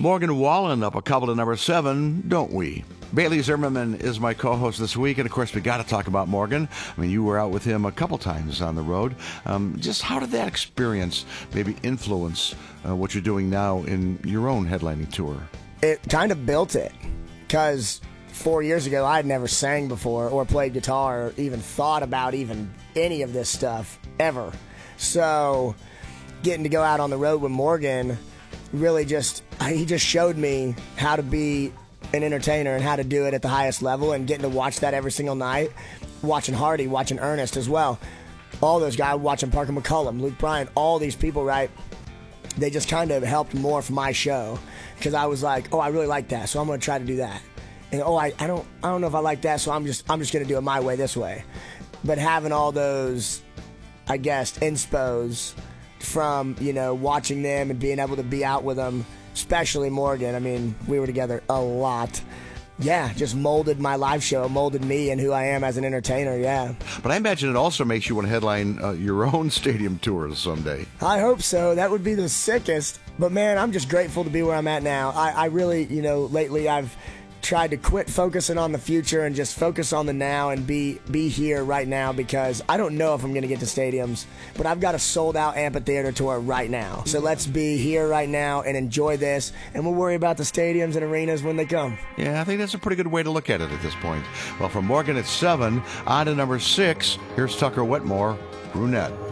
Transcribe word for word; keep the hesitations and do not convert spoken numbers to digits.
Morgan Wallen up a couple to number seven, don't we? Bailey Zimmerman is my co-host this week, and of course we got to talk about Morgan. I mean, you were out with him a couple times on the road. Um, just how did that experience maybe influence uh, what you're doing now in your own headlining tour? It kind of built it, because four years ago I had never sang before or played guitar or even thought about even any of this stuff ever. So getting to go out on the road with Morgan really just, he just showed me how to be an entertainer and how to do it at the highest level, and getting to watch that every single night, watching Hardy, watching Ernest as well, all those guys, watching Parker McCullum, Luke Bryan, all these people, right? They just kind of helped morph my show, because I was like, oh, I really like that, so I'm going to try to do that. And oh, I, I don't I don't know if I like that, so I'm just I'm just going to do it my way, this way. But having all those, I guess, inspos from, you know, watching them and being able to be out with them, especially Morgan. I mean, we were together a lot. Yeah, just molded my live show, molded me and who I am as an entertainer, yeah. But I imagine it also makes you want to headline uh, your own stadium tours someday. I hope so. That would be the sickest. But, man, I'm just grateful to be where I'm at now. I, I really, you know, lately I've tried to quit focusing on the future and just focus on the now and be be here right now, because I don't know if I'm going to get to stadiums, but I've got a sold-out amphitheater tour right now. So let's be here right now and enjoy this, and we'll worry about the stadiums and arenas when they come. Yeah, I think that's a pretty good way to look at it at this point. Well, from Morgan at seven, on to number six, here's Tucker Whitmore, Brunette.